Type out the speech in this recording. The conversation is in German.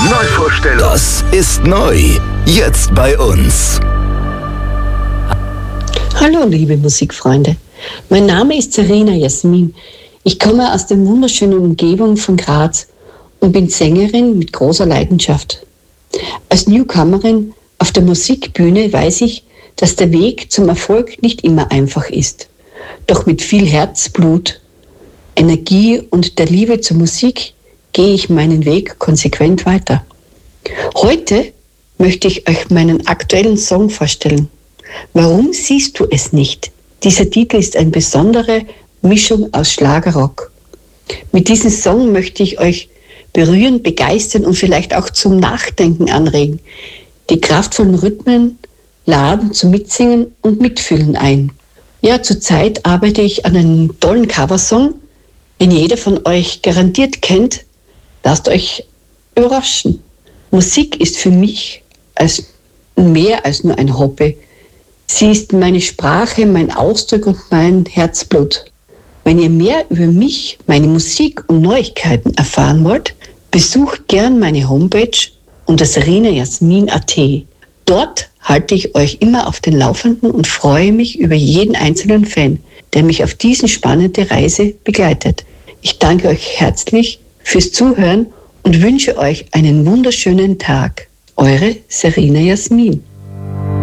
Neuvorstellung. Das ist neu. Jetzt bei uns. Hallo, liebe Musikfreunde. Mein Name ist Serena Jasmin. Ich komme aus der wunderschönen Umgebung von Graz und bin Sängerin mit großer Leidenschaft. Als Newcomerin auf der Musikbühne weiß ich, dass der Weg zum Erfolg nicht immer einfach ist. Doch mit viel Herzblut, Energie und der Liebe zur Musik gehe ich meinen Weg konsequent weiter. Heute möchte ich euch meinen aktuellen Song vorstellen. Warum siehst du es nicht? Dieser Titel ist eine besondere Mischung aus Schlagerrock. Mit diesem Song möchte ich euch berühren, begeistern und vielleicht auch zum Nachdenken anregen. Die kraftvollen Rhythmen laden zum Mitsingen und Mitfühlen ein. Ja, zurzeit arbeite ich an einem tollen Coversong, den jeder von euch garantiert kennt. Lasst euch überraschen. Musik ist für mich mehr als nur ein Hobby. Sie ist meine Sprache, mein Ausdruck und mein Herzblut. Wenn ihr mehr über mich, meine Musik und Neuigkeiten erfahren wollt, besucht gern meine Homepage unter serenajasmin.at. Dort halte ich euch immer auf den Laufenden und freue mich über jeden einzelnen Fan, der mich auf diese spannende Reise begleitet. Ich danke euch herzlich fürs Zuhören und wünsche euch einen wunderschönen Tag. Eure Serena Jasmin.